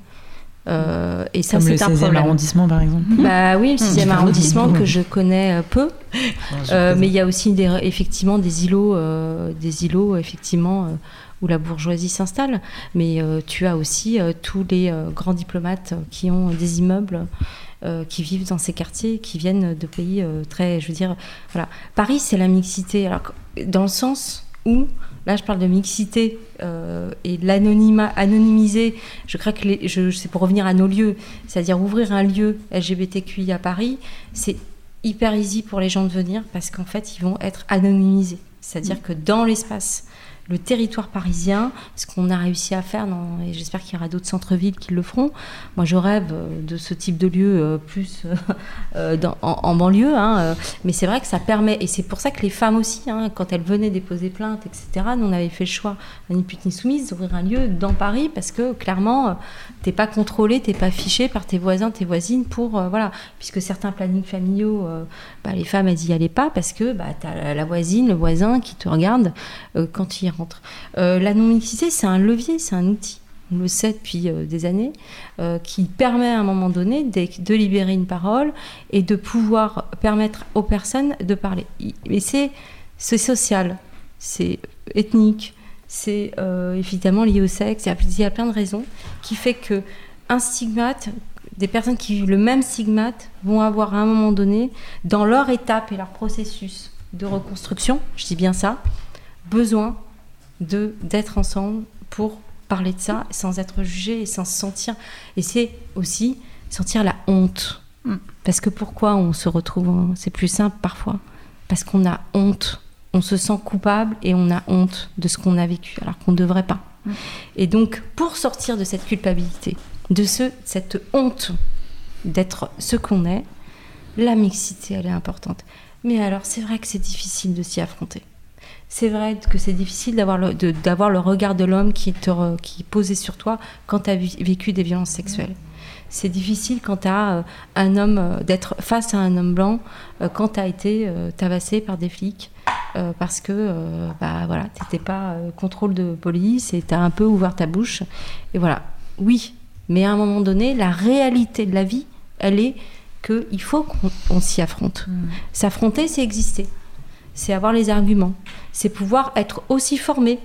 Euh, et ça, Comme c'est le un seizième problème. arrondissement, par exemple. Bah oui, le sixième arrondissement que je connais euh, peu. Non, Euh, mais il y a aussi des, effectivement des îlots, euh, des îlots effectivement, euh, où la bourgeoisie s'installe. Mais euh, tu as aussi euh, tous les euh, grands diplomates qui ont des immeubles, euh, qui vivent dans ces quartiers, qui viennent de pays euh, très... Je veux dire, voilà. Paris, c'est la mixité. Alors, dans le sens où, là, je parle de mixité euh, et de l'anonymat, anonymiser. Je crois que les, je, c'est pour revenir à nos lieux, c'est-à-dire ouvrir un lieu L G B T Q I à Paris, c'est hyper easy pour les gens de venir parce qu'en fait, ils vont être anonymisés. C'est-à-dire mmh. que dans l'espace, le territoire parisien, ce qu'on a réussi à faire, dans, et j'espère qu'il y aura d'autres centres-villes qui le feront. Moi, je rêve de ce type de lieu euh, plus euh, dans, en, en banlieue, hein, euh, mais c'est vrai que ça permet, et c'est pour ça que les femmes aussi, hein, quand elles venaient déposer plainte, et cetera, nous, on avait fait le choix, ni pute ni soumise, d'ouvrir un lieu dans Paris, parce que clairement, euh, t'es pas contrôlé, t'es pas fiché par tes voisins, tes voisines, pour, euh, voilà, puisque certains plannings familiaux, euh, bah, les femmes, elles y allaient pas, parce que bah, t'as la, la voisine, le voisin qui te regarde euh, quand il rentre. Euh, la non-mixité, c'est un levier, c'est un outil, on le sait depuis euh, des années, euh, qui permet à un moment donné de, de libérer une parole et de pouvoir permettre aux personnes de parler. Et c'est, c'est social, c'est ethnique, c'est euh, évidemment lié au sexe, il y a plein de raisons qui fait que un stigmate, des personnes qui vivent le même stigmate vont avoir à un moment donné, dans leur étape et leur processus de reconstruction, je dis bien ça, besoin de, d'être ensemble pour parler de ça sans être jugé et sans se sentir... Et c'est aussi sentir la honte. Mm. Parce que pourquoi on se retrouve... C'est plus simple parfois. Parce qu'on a honte. On se sent coupable et on a honte de ce qu'on a vécu, alors qu'on ne devrait pas. Mm. Et donc, pour sortir de cette culpabilité, de ce, cette honte d'être ce qu'on est, la mixité, elle est importante. Mais alors, c'est vrai que c'est difficile de s'y affronter. C'est vrai que c'est difficile d'avoir le, de, d'avoir le regard de l'homme qui, te, qui est posé sur toi quand tu as vécu des violences sexuelles. C'est difficile quand tu as un homme, d'être face à un homme blanc quand tu as été tabassé par des flics euh, parce que euh, bah, voilà, tu n'étais pas euh, contrôle de police et tu as un peu ouvert ta bouche. Et voilà, oui, mais à un moment donné, la réalité de la vie, elle est qu'il faut qu'on on s'y affronte. Mmh. S'affronter, c'est exister. C'est avoir les arguments, c'est pouvoir être aussi formé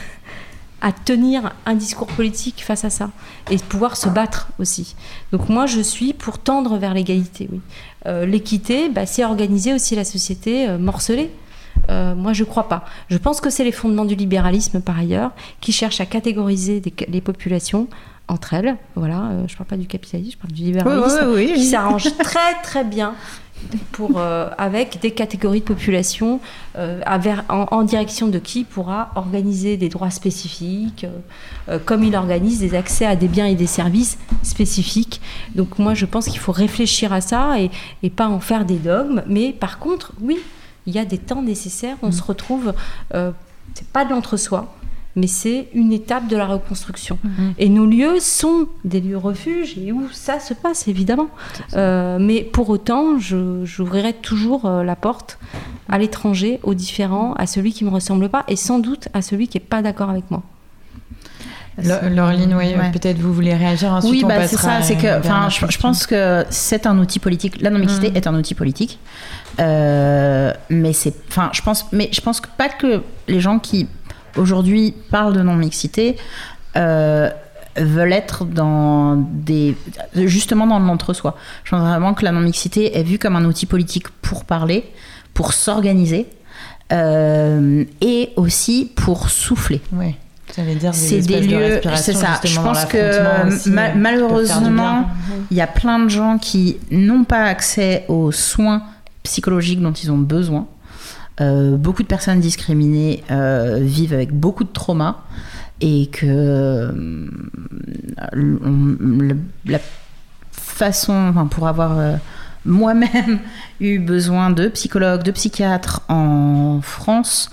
à tenir un discours politique face à ça et pouvoir se battre aussi. Donc moi, je suis pour tendre vers l'égalité. Oui. Euh, l'équité, bah, c'est organiser aussi la société euh, morcelée. Euh, moi, je ne crois pas. Je pense que c'est les fondements du libéralisme, par ailleurs, qui cherchent à catégoriser des, les populations entre elles. Voilà, euh, je ne parle pas du capitalisme, je parle du libéralisme, oui, oui, oui. qui s'arrange très, très bien pour, euh, avec des catégories de population euh, vers, en, en direction de qui pourra organiser des droits spécifiques, euh, comme il organise des accès à des biens et des services spécifiques. Donc moi, je pense qu'il faut réfléchir à ça et, et pas en faire des dogmes. Mais par contre, oui, il y a des temps nécessaires. On mmh. se retrouve, euh, c'est pas de l'entre-soi, mais c'est une étape de la reconstruction. Mmh. Et nos lieux sont des lieux refuges et où ça se passe, évidemment. Euh, mais pour autant, je, j'ouvrirai toujours euh, la porte à l'étranger, aux différents, à celui qui ne me ressemble pas et sans doute à celui qui n'est pas d'accord avec moi. Laureline, oui, ouais. peut-être vous voulez réagir, ensuite oui, on bah, passera... c'est ça, c'est que, enfin, je, je pense que c'est un outil politique, la non-mixité mmh. est un outil politique, euh, mais c'est, enfin, je pense, mais je pense que pas que les gens qui aujourd'hui parlent de non-mixité euh, veulent être dans des, justement dans l'entre-soi. Je pense vraiment que la non-mixité est vue comme un outil politique pour parler, pour s'organiser euh, et aussi pour souffler. Oui. Ça veut dire des c'est des lieux, de c'est ça. Je pense que aussi, ma- malheureusement, il y a plein de gens qui n'ont pas accès aux soins psychologiques dont ils ont besoin. Euh, beaucoup de personnes discriminées euh, vivent avec beaucoup de traumas et que euh, on, le, la façon, enfin, pour avoir euh, moi-même eu besoin de psychologues, de psychiatres en France,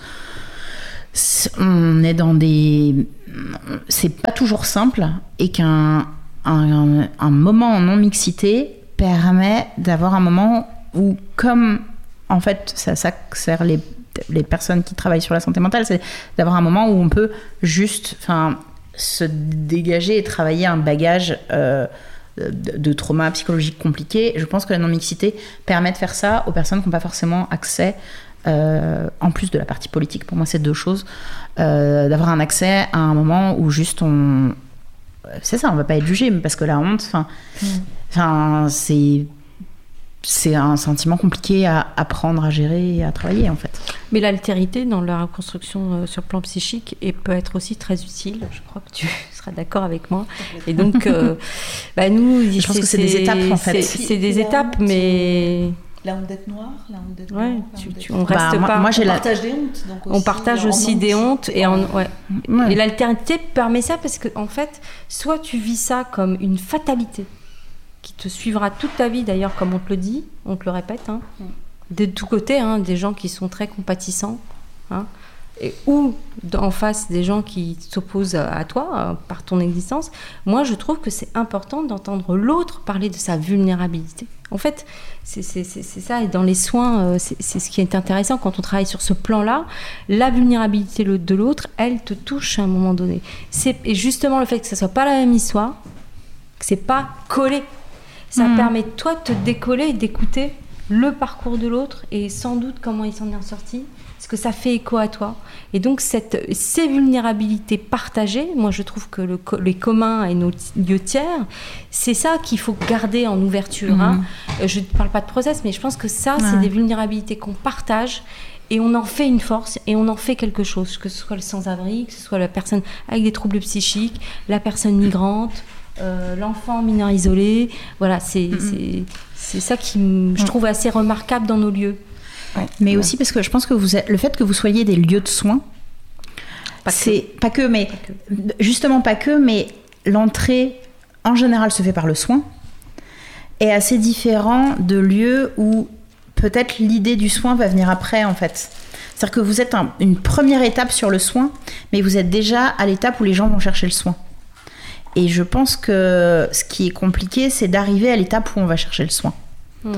on est dans des... C'est pas toujours simple et qu'un un, un moment en non-mixité permet d'avoir un moment où, comme en fait ça, ça sert les, les personnes qui travaillent sur la santé mentale, c'est d'avoir un moment où on peut juste enfin, se dégager et travailler un bagage euh, de, de trauma psychologique compliqué. Je pense que la non-mixité permet de faire ça aux personnes qui n'ont pas forcément accès. Euh, en plus de la partie politique, pour moi c'est deux choses, euh, d'avoir un accès à un moment où juste on... C'est ça, on va pas être jugé, parce que la honte, enfin, mm. c'est... c'est un sentiment compliqué à apprendre à gérer et à travailler en fait. Mais l'altérité dans la reconstruction euh, sur le plan psychique et peut être aussi très utile, je crois que tu seras d'accord avec moi. Et donc, euh, bah nous, je pense que c'est des étapes en fait. C'est, c'est des étapes, mais... La honte d'être noire, la honte d'être ouais, noire, tu, honte tu, on reste bah, pas. Moi, moi, j'ai on la... partage des hontes. Donc aussi, on partage aussi des hontes et, en, ouais. Ouais. et l'altérité permet ça parce que en fait, soit tu vis ça comme une fatalité qui te suivra toute ta vie d'ailleurs, comme on te le dit, on te le répète, hein, mm. de tous côtés, hein, des gens qui sont très compatissants, hein, et, ou en face des gens qui s'opposent à toi euh, par ton existence. Moi, je trouve que c'est important d'entendre l'autre parler de sa vulnérabilité. En fait, c'est, c'est, c'est, c'est ça, et dans les soins, euh, c'est, c'est ce qui est intéressant quand on travaille sur ce plan-là. La vulnérabilité de l'autre, elle te touche à un moment donné. C'est, et justement, le fait que ce ne soit pas la même histoire, que ce n'est pas collé, ça mmh. permet toi de te décoller et d'écouter le parcours de l'autre et sans doute comment il s'en est sorti, parce que ça fait écho à toi. Et donc, cette, ces vulnérabilités partagées, moi je trouve que le, les communs et nos lieux tiers, c'est ça qu'il faut garder en ouverture. Mmh. Hein. Je ne parle pas de process, mais je pense que ça, ouais. c'est des vulnérabilités qu'on partage et on en fait une force et on en fait quelque chose, que ce soit le sans-abri, que ce soit la personne avec des troubles psychiques, la personne migrante, euh, l'enfant mineur isolé. Voilà, c'est, mmh. c'est, c'est ça qui, je trouve, assez remarquable dans nos lieux. Ouais. Mais ouais. aussi parce que je pense que vous êtes, le fait que vous soyez des lieux de soins, pas c'est que. pas que, mais pas que. justement pas que, mais l'entrée en général se fait par le soin, est assez différent de lieux où peut-être l'idée du soin va venir après en fait. C'est-à-dire que vous êtes un, une première étape sur le soin, mais vous êtes déjà à l'étape où les gens vont chercher le soin. Et je pense que ce qui est compliqué, c'est d'arriver à l'étape où on va chercher le soin. Mmh.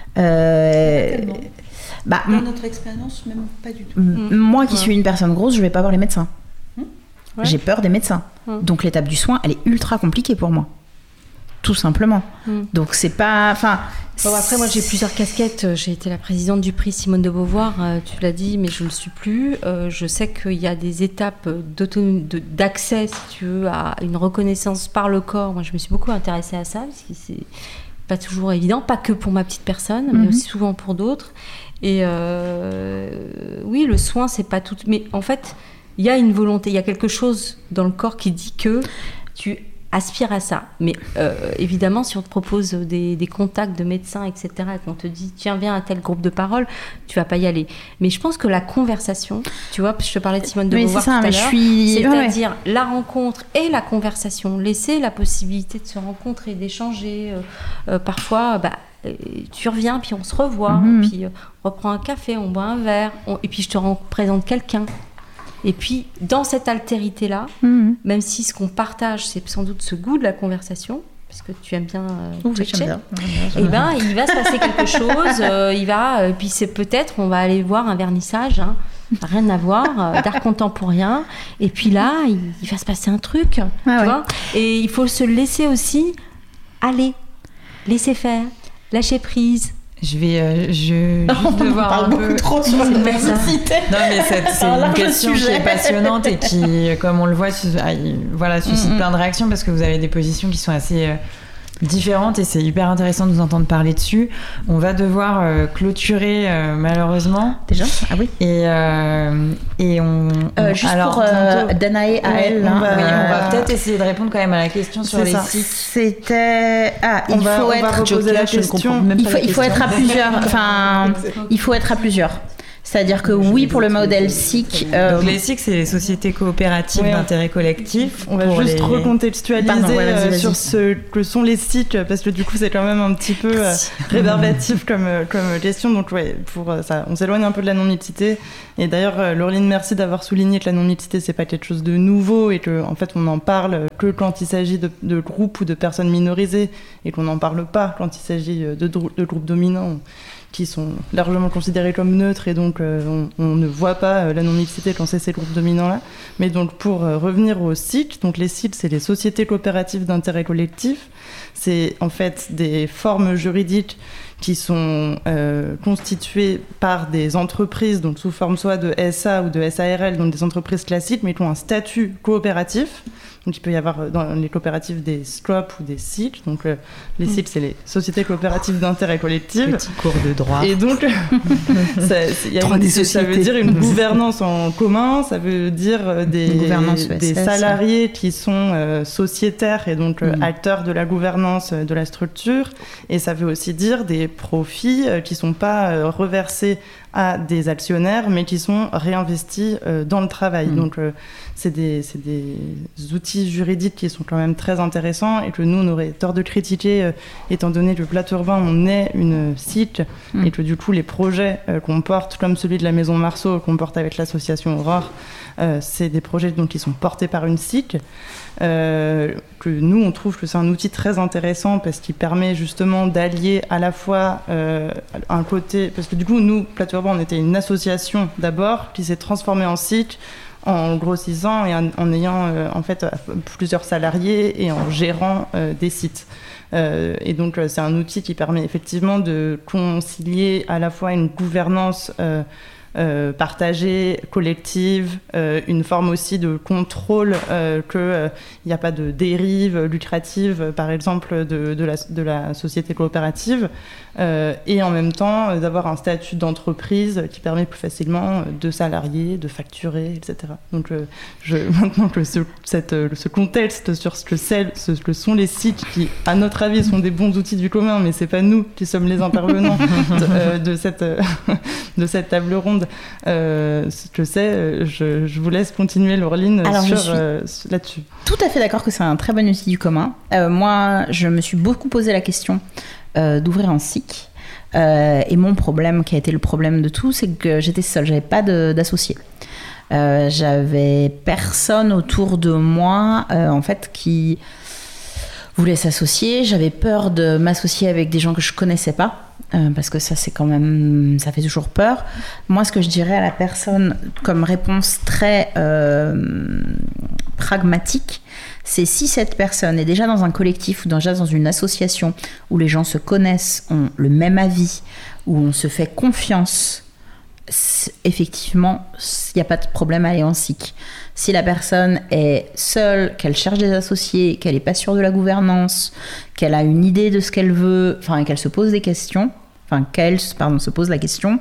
Euh, Bah, dans notre expérience, même pas du tout. M- moi qui ouais. suis une personne grosse, je vais pas voir les médecins. Mmh. Ouais. J'ai peur des médecins. Mmh. Donc l'étape du soin, elle est ultra compliquée pour moi. Tout simplement. Mmh. Donc c'est pas... Enfin, bon, après, moi j'ai plusieurs casquettes. J'ai été la présidente du prix Simone de Beauvoir, euh, tu l'as dit, mais je ne le suis plus. Euh, je sais qu'il y a des étapes de, d'accès, si tu veux, à une reconnaissance par le corps. Moi je me suis beaucoup intéressée à ça, parce que c'est pas toujours évident, pas que pour ma petite personne, mmh. mais aussi souvent pour d'autres. Et euh, oui, le soin, c'est pas tout. Mais en fait, il y a une volonté, il y a quelque chose dans le corps qui dit que tu aspires à ça. Mais euh, évidemment, si on te propose des, des contacts de médecins, et cetera, et qu'on te dit tiens, viens à tel groupe de parole, tu vas pas y aller. Mais je pense que la conversation, tu vois, je te parlais de Simone de Beauvoir tout à l'heure, suis... c'est-à-dire ouais. la rencontre et la conversation, laisser la possibilité de se rencontrer, d'échanger. Euh, euh, parfois, bah, tu reviens, puis on se revoit, mmh. puis on reprend un café, on boit un verre, on... et puis je te présente quelqu'un. Et puis, dans cette altérité-là, mmh. même si ce qu'on partage, c'est sans doute ce goût de la conversation, parce que tu aimes bien euh, tchatcher, et ben, il va se passer quelque chose, euh, il va, euh, puis c'est peut-être, on va aller voir un vernissage, hein, rien à voir, euh, d'art contemporain, et puis là, il, il va se passer un truc, ah, tu ouais. vois, et il faut se laisser aussi aller, laisser faire, lâcher prise. Je vais euh, je juste devoir un peu trop sur c'est la cité. Non mais c'est, c'est une question qui est passionnante et qui, comme on le voit, voilà, suscite mm-hmm. plein de réactions parce que vous avez des positions qui sont assez euh, différentes et c'est hyper intéressant de vous entendre parler dessus. On va devoir euh, clôturer euh, malheureusement. Déjà ? Ah oui. Et, euh, et on... Euh, juste alors, pour euh, bientôt... Danae à ouais, elle. on hein, va, oui, euh, on va peut-être essayer de répondre quand même à la question sur c'est les ça. sites. C'était... Ah, On il va, faut on va être... reposer la je ne question. comprends même Il pas faut, la il faut question. être à plusieurs. Enfin, il faut être à plusieurs. C'est-à-dire que oui, pour le modèle S I C... euh, Donc les S I C, c'est les sociétés coopératives Ouais, on- d'intérêt collectif. On va pour juste les... recontextualiser Pardon, ouais, vas-y, euh, vas-y. sur ce que sont les S I C, parce que du coup c'est quand même un petit peu euh, rébarbatif comme, euh, comme question. Donc ouais, pour euh, ça, on s'éloigne un peu de la non-mixité. Et d'ailleurs, euh, Laureline, merci d'avoir souligné que la non-mixité c'est pas quelque chose de nouveau et que en fait on en parle que quand il s'agit de, de groupes ou de personnes minorisées et qu'on n'en parle pas quand il s'agit de, de groupes dominants qui sont largement considérés comme neutres et donc euh, on, on ne voit pas euh, la non-mixité quand c'est ces groupes dominants-là. Mais donc pour euh, revenir aux S I C, donc les S I C, c'est les sociétés coopératives d'intérêt collectif. C'est en fait des formes juridiques qui sont euh, constituées par des entreprises, donc sous forme soit de S A ou de S A R L, donc des entreprises classiques, mais qui ont un statut coopératif. Donc il peut y avoir dans les coopératives des S C O P ou des S I C. Donc euh, les S I C, c'est les sociétés coopératives d'intérêt collectif. Petit cours de droit. Et donc, ça, y a Droit une, des ça veut sociétés. dire une gouvernance en commun, ça veut dire euh, des, Une gouvernance E S S, des salariés qui sont euh, sociétaires et donc euh, Mm. acteurs de la gouvernance euh, de la structure. Et ça veut aussi dire des profits euh, qui ne sont pas euh, reversés à des actionnaires, mais qui sont réinvestis euh, dans le travail. Mm. Donc, euh, c'est des, c'est des outils juridiques qui sont quand même très intéressants et que nous, on aurait tort de critiquer, euh, étant donné que Plateau Urbain, on est une S I C Mm. et que du coup, les projets euh, qu'on porte, comme celui de la Maison Marceau, qu'on porte avec l'association Aurore, euh, c'est des projets donc, qui sont portés par une S I C. Euh, que nous, on trouve que c'est un outil très intéressant parce qu'il permet justement d'allier à la fois euh, un côté... Parce que du coup, nous, Plateau Urbain, on était une association d'abord qui s'est transformée en S I C en grossissant et en, en ayant euh, en fait plusieurs salariés et en gérant euh, des sites. Euh, et donc, euh, c'est un outil qui permet effectivement de concilier à la fois une gouvernance euh, Euh, partagée, collective, euh, une forme aussi de contrôle, euh, qu'il n'y a pas de dérive lucrative, euh, par exemple, de, de, la, de la société coopérative, euh, et en même temps euh, d'avoir un statut d'entreprise qui permet plus facilement de salarier, de facturer, et cetera. Donc euh, je, maintenant que ce, cette, ce contexte sur ce que, c'est, ce que sont les sites qui, à notre avis, sont des bons outils du commun, mais c'est pas nous qui sommes les intervenants de, euh, de, cette, euh, de cette table ronde. Euh, ce que c'est, je, je vous laisse continuer, Laureline, Alors, sur, je suis euh, là-dessus. tout à fait d'accord que c'est un très bon outil du commun. Euh, moi, je me suis beaucoup posé la question euh, d'ouvrir un S I C. Euh, et mon problème, qui a été le problème de tout, c'est que j'étais seule, j'avais pas de, d'associés. Euh, j'avais personne autour de moi, euh, en fait, qui voulait s'associer. J'avais peur de m'associer avec des gens que je connaissais pas. Euh, parce que ça, c'est quand même, ça fait toujours peur. Moi, ce que je dirais à la personne comme réponse très euh, pragmatique, c'est si cette personne est déjà dans un collectif ou déjà dans une association où les gens se connaissent, ont le même avis, où on se fait confiance, effectivement, il n'y a pas de problème à aller en S I C. Si la personne est seule, qu'elle cherche des associés, qu'elle n'est pas sûre de la gouvernance, qu'elle a une idée de ce qu'elle veut, enfin qu'elle se pose des questions, enfin qu'elle pardon, se pose la question,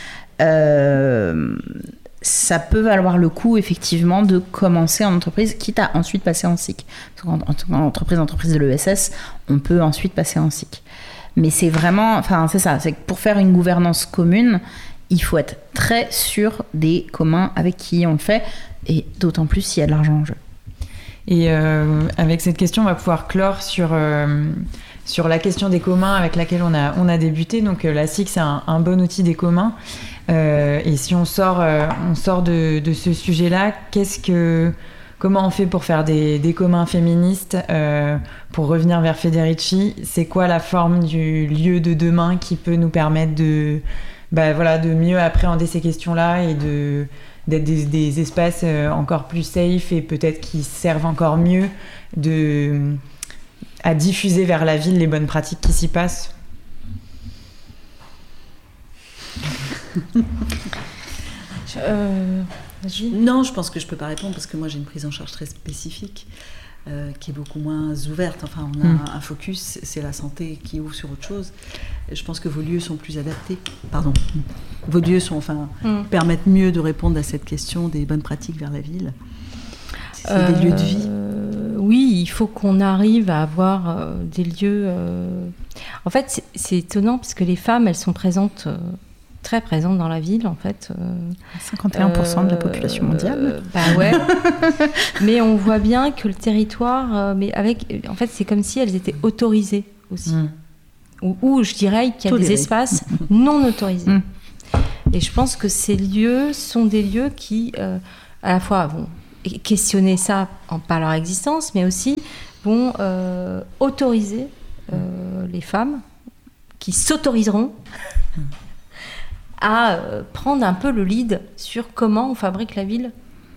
euh, ça peut valoir le coup effectivement de commencer en entreprise, quitte à ensuite passer en S I C. Parce qu'en en, en entreprise, entreprise de l'E S S, on peut ensuite passer en S I C. Mais c'est vraiment, enfin c'est ça, c'est que pour faire une gouvernance commune, il faut être très sûr des communs avec qui on le fait, et d'autant plus s'il y a de l'argent en jeu. Et euh, avec cette question, on va pouvoir clore sur, euh, sur la question des communs avec laquelle on a, on a débuté. Donc euh, la S I C, c'est un, un bon outil des communs. Euh, et si on sort, euh, on sort de, de ce sujet-là, qu'est-ce que, comment on fait pour faire des, des communs féministes euh, pour revenir vers Federici, c'est quoi la forme du lieu de demain qui peut nous permettre de... Bah, voilà, de mieux appréhender ces questions-là et de, d'être des, des espaces encore plus safe et peut-être qui servent encore mieux de, à diffuser vers la ville les bonnes pratiques qui s'y passent. euh, Non, je pense que je peux pas répondre parce que moi j'ai une prise en charge très spécifique. euh, qui est beaucoup moins ouverte. Enfin, on a Mm. un, un focus, c'est la santé qui ouvre sur autre chose. Et je pense que vos lieux sont plus adaptés. Pardon. Vos lieux sont, enfin, Mm. permettent mieux de répondre à cette question des bonnes pratiques vers la ville. C'est Euh, des lieux de vie. Oui, il faut qu'on arrive à avoir euh, des lieux. euh, En fait, c'est, c'est étonnant parce que les femmes, elles sont présentes, euh, très présentes dans la ville, en fait. euh, cinquante et un pour cent de la population mondiale. Euh, bah ouais. Mais on voit bien que le territoire, euh, mais avec, en fait, c'est comme si elles étaient autorisées aussi. Mm. Ou, ou je dirais qu'il y a Tolérées. des espaces non autorisés. Mm. Et je pense que ces lieux sont des lieux qui, euh, à la fois, vont questionner ça en, par leur existence, mais aussi vont euh, autoriser euh, les femmes qui s'autoriseront à euh, prendre un peu le lead sur comment on fabrique la ville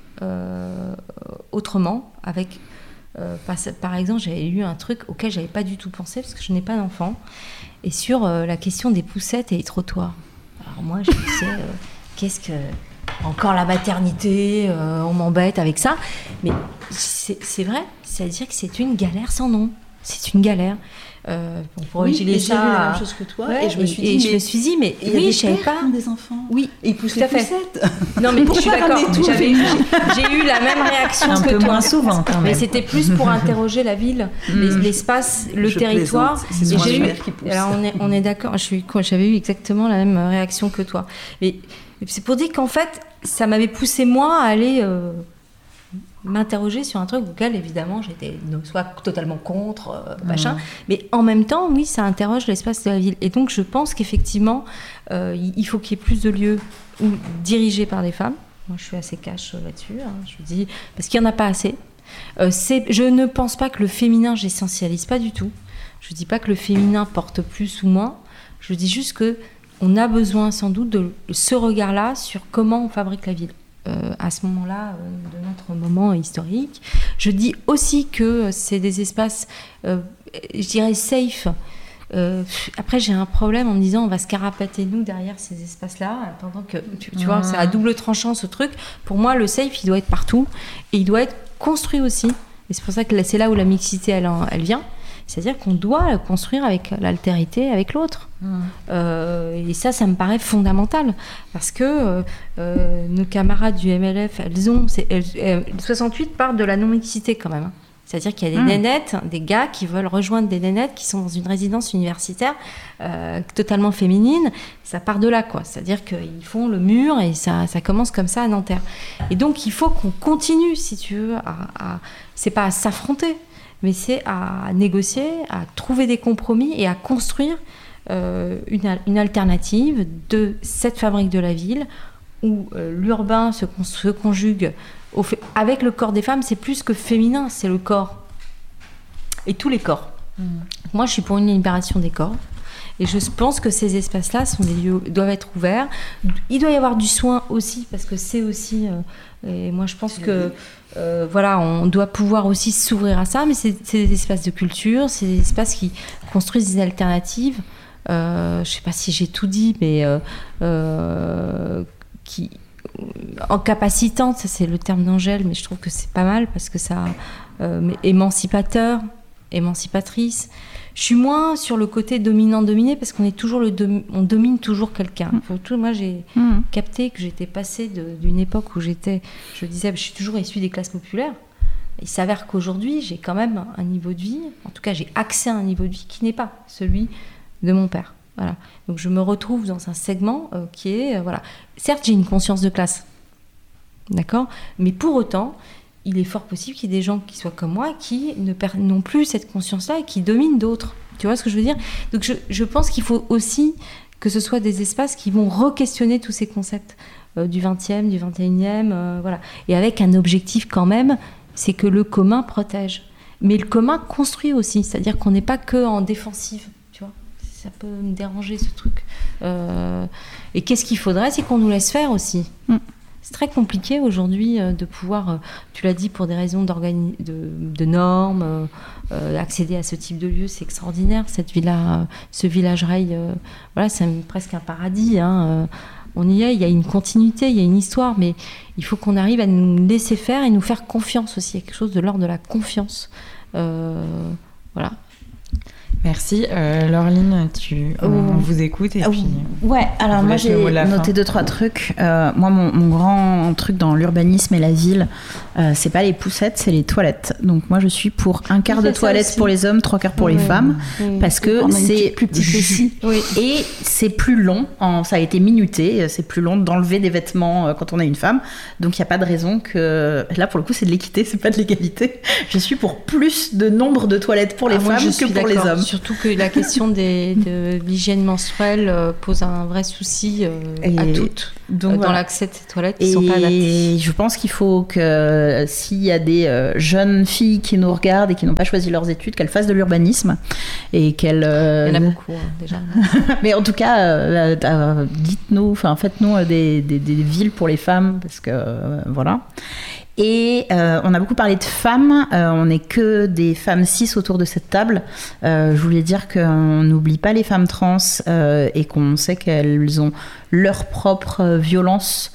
euh, autrement. Avec, euh, par, par exemple, j'avais lu un truc auquel j'avais pas du tout pensé parce que je n'ai pas d'enfant, et sur euh, la question des poussettes et des trottoirs. Alors moi, je me disais, euh, qu'est-ce que... Encore la maternité, euh, on m'embête avec ça. Mais c'est, c'est vrai, c'est-à-dire que c'est une galère sans nom. C'est une galère. Euh, on pourrait Oui, utiliser et j'ai ça. vu la même chose que toi, Ouais, et je me suis et dit, je mais me suis dit, mais il y a oui, des je savais pères pas. qui ont des enfants. Oui, Et ils poussent tout les à fait. poussettes. Non, mais je suis Pourquoi d'accord. ramener tout J'avais, avec j'ai, j'ai eu la même réaction Un que peu toi. moins souvent, quand Mais même. c'était plus pour interroger la ville, les- Mm. l'espace, le Je territoire. plaisante, c'est Et souvent j'ai les eu. mères qui poussent. Alors on est, on est d'accord. Je suis, j'avais eu exactement la même réaction que toi. Mais c'est pour dire qu'en fait, ça m'avait poussé moi à aller euh, m'interroger sur un truc auquel évidemment j'étais non, soit totalement contre, euh, machin. Mais en même temps, oui, ça interroge l'espace de la ville. Et donc je pense qu'effectivement, euh, il faut qu'il y ait plus de lieux où, dirigés par des femmes. Moi, je suis assez cash là-dessus. Hein. Je dis parce qu'il n'y en a pas assez. Euh, c'est, je ne pense pas que le féminin, j'essentialise pas du tout. Je dis pas que le féminin porte plus ou moins. Je dis juste que on a besoin sans doute de ce regard-là sur comment on fabrique la ville. Euh, à ce moment-là euh, de notre moment historique. Je dis aussi que c'est des espaces, euh, je dirais safe. Euh, après, j'ai un problème en me disant on va se carapater nous derrière ces espaces-là, pendant que tu, tu vois, c'est à double tranchant ce truc. Pour moi, le safe, il doit être partout et il doit être construit aussi. Et c'est pour ça que c'est là où la mixité, elle, elle vient. C'est-à-dire qu'on doit construire avec l'altérité, avec l'autre. Mmh. Euh, et ça, ça me paraît fondamental. Parce que euh, euh, nos camarades du M L F, elles ont... C'est, elles, elles, soixante-huit parlent de la non-mixité quand même. C'est-à-dire qu'il y a des mmh. nénettes, des gars qui veulent rejoindre des nénettes qui sont dans une résidence universitaire euh, totalement féminine. Ça part de là, quoi. C'est-à-dire qu'ils font le mur et ça, ça commence comme ça à Nanterre. Et donc, il faut qu'on continue, si tu veux, à... à c'est pas à s'affronter, mais c'est à négocier, à trouver des compromis et à construire euh, une, une alternative de cette fabrique de la ville où euh, l'urbain se, se conjugue au fait, avec le corps des femmes. C'est plus que féminin, c'est le corps. Et tous les corps. Mmh. Moi, je suis pour une libération des corps. Et je pense que ces espaces-là sont des lieux, doivent être ouverts. Il doit y avoir du soin aussi, parce que c'est aussi... Euh, et moi, je pense c'est que... Euh, voilà, on doit pouvoir aussi s'ouvrir à ça, mais c'est, c'est des espaces de culture, c'est des espaces qui construisent des alternatives. Euh, je ne sais pas si j'ai tout dit, mais euh, euh, qui, en capacitant, ça c'est le terme d'Angèle, mais je trouve que c'est pas mal parce que ça, euh, mais émancipateur, émancipatrice. Je suis moins sur le côté dominant-dominé parce qu'on est toujours le dom- on domine toujours quelqu'un. Mmh. Tout, moi, j'ai mmh. capté que j'étais passée de, d'une époque où j'étais, je disais, je suis toujours issue des classes populaires. Il s'avère qu'aujourd'hui, j'ai quand même un niveau de vie, en tout cas, j'ai accès à un niveau de vie qui n'est pas celui de mon père. Voilà. Donc, je me retrouve dans un segment euh, qui est, euh, voilà. Certes, j'ai une conscience de classe, d'accord, mais pour autant, il est fort possible qu'il y ait des gens qui soient comme moi qui ne perdent non plus cette conscience-là et qui dominent d'autres. Tu vois ce que je veux dire ? Donc je, je pense qu'il faut aussi que ce soit des espaces qui vont re-questionner tous ces concepts euh, du vingtième, du vingt et unième, euh, voilà. Et avec un objectif quand même, c'est que le commun protège. Mais le commun construit aussi, c'est-à-dire qu'on n'est pas que en défensive, tu vois. Ça peut me déranger ce truc. Euh, et qu'est-ce qu'il faudrait ? C'est qu'on nous laisse faire aussi. Mm. C'est très compliqué aujourd'hui euh, de pouvoir, euh, tu l'as dit, pour des raisons d'organi- de, de normes, euh, euh, accéder à ce type de lieu, c'est extraordinaire. Cette villa, euh, ce village rail, euh, voilà, c'est un, presque un paradis. Hein, euh, on y est, il y a une continuité, il y a une histoire, mais il faut qu'on arrive à nous laisser faire et nous faire confiance aussi. Il y a quelque chose de l'ordre de la confiance. Euh, voilà. Merci. Euh, Laureline, tu, on, on vous écoute et puis... Ouais, alors moi j'ai noté deux, trois trucs. Euh, moi, mon, mon grand truc dans l'urbanisme et la ville, euh, c'est pas les poussettes, c'est les toilettes. Donc moi, je suis pour un quart de toilettes pour les hommes, trois quarts pour oui, les femmes, oui. parce que c'est plus petit aussi. Oui. Et c'est plus long, en, ça a été minuté, c'est plus long d'enlever des vêtements quand on est une femme. Donc il n'y a pas de raison que... Là, pour le coup, c'est de l'équité, c'est pas de l'égalité. Je suis pour plus de nombre de toilettes pour les ah, femmes que pour les hommes. Surtout que la question des, de l'hygiène menstruelle euh, pose un vrai souci euh, et à toutes donc, euh, dans voilà. l'accès de ces toilettes qui ne sont pas adaptées. Et je pense qu'il faut que euh, s'il y a des euh, jeunes filles qui nous regardent et qui n'ont pas choisi leurs études, qu'elles fassent de l'urbanisme et qu'elles... Euh... Il y en a beaucoup hein, déjà. Mais en tout cas, euh, euh, dites-nous, enfin faites-nous euh, des, des, des villes pour les femmes parce que euh, voilà. Et euh, on a beaucoup parlé de femmes, euh, on n'est que des femmes cis autour de cette table. Euh, je voulais dire qu'on n'oublie pas les femmes trans euh, et qu'on sait qu'elles ont leur propre violence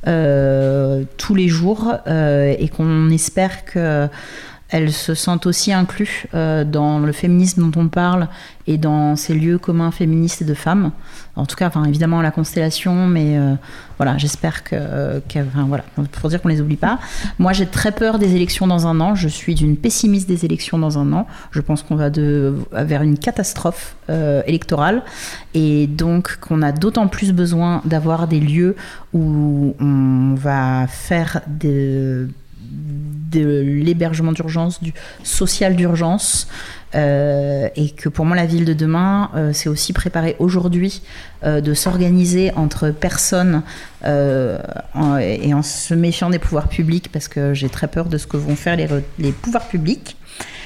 euh, tous les jours euh, et qu'on espère que elles se sentent aussi incluses euh, dans le féminisme dont on parle et dans ces lieux communs féministes et de femmes. En tout cas, enfin, évidemment, la constellation, mais euh, voilà, j'espère que, que enfin, voilà, pour dire qu'on ne les oublie pas. Moi, j'ai très peur des élections dans un an. Je suis d'une pessimiste des élections dans un an. Je pense qu'on va de, vers une catastrophe euh, électorale et donc qu'on a d'autant plus besoin d'avoir des lieux où on va faire des... de l'hébergement d'urgence, du social d'urgence, euh, et que pour moi la ville de demain, euh, c'est aussi préparer aujourd'hui euh, de s'organiser entre personnes euh, en, et en se méfiant des pouvoirs publics, parce que j'ai très peur de ce que vont faire les, les pouvoirs publics.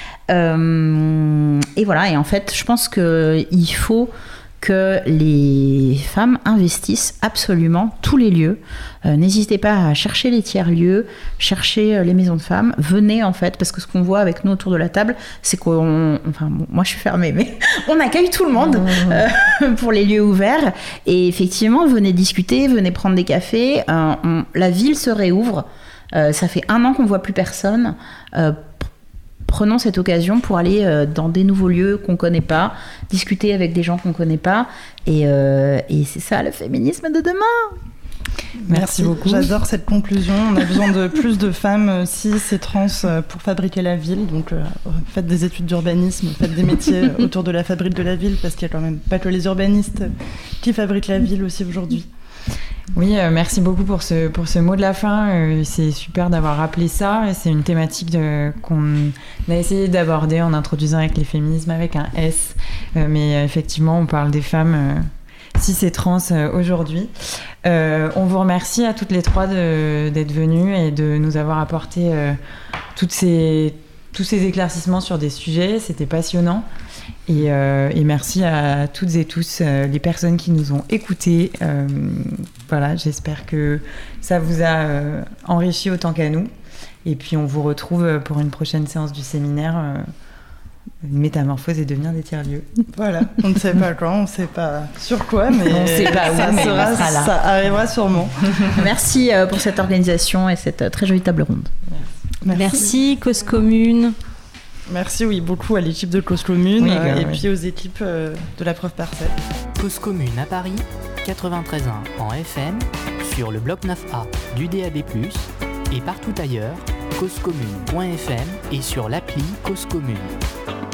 Euh, et voilà, et en fait, je pense qu'il faut que les femmes investissent absolument tous les lieux. Euh, n'hésitez pas à chercher les tiers-lieux, chercher euh, les maisons de femmes. Venez en fait, parce que ce qu'on voit avec nous autour de la table, c'est qu'on... Enfin, bon, moi je suis fermée, mais on accueille tout le monde euh, pour les lieux ouverts. Et effectivement, venez discuter, venez prendre des cafés. Euh, on, la ville se réouvre. Euh, ça fait un an qu'on ne voit plus personne. Euh, Prenons cette occasion pour aller euh, dans des nouveaux lieux qu'on ne connaît pas, discuter avec des gens qu'on ne connaît pas. Et, euh, et c'est ça le féminisme de demain. Merci, Merci beaucoup. J'adore cette conclusion. On a besoin de plus de femmes cis et trans pour fabriquer la ville. Donc euh, faites des études d'urbanisme, faites des métiers autour de la fabrique de la ville, parce qu'il n'y a quand même pas que les urbanistes qui fabriquent la ville aussi aujourd'hui. Oui, euh, merci beaucoup pour ce, pour ce mot de la fin. Euh, c'est super d'avoir rappelé ça. Et c'est une thématique de, qu'on a essayé d'aborder en introduisant avec les féminismes avec un S. Euh, mais euh, effectivement, on parle des femmes euh, cis et trans euh, aujourd'hui. Euh, on vous remercie à toutes les trois de, d'être venues et de nous avoir apporté euh, toutes ces, tous ces éclaircissements sur des sujets. C'était passionnant. Et, euh, et merci à toutes et tous euh, les personnes qui nous ont écoutés. Euh, voilà, j'espère que ça vous a euh, enrichi autant qu'à nous. Et puis on vous retrouve pour une prochaine séance du séminaire euh, Métamorphose et devenir des tiers-lieux. Voilà, on ne sait pas quand, on ne sait pas sur quoi, mais on ne sait pas où, ça, mais sera, ça, ça arrivera sûrement. Merci euh, pour cette organisation et cette très jolie table ronde. Merci, Merci Cause Commune. Merci, oui, beaucoup à l'équipe de Cause Commune oui, euh, oui. et puis aux équipes euh, de la Preuve Parcelle. Cause Commune à Paris, quatre-vingt-treize virgule un en F M, sur le bloc neuf A du D A B plus, et partout ailleurs, cause commune point f m et sur l'appli Cause Commune.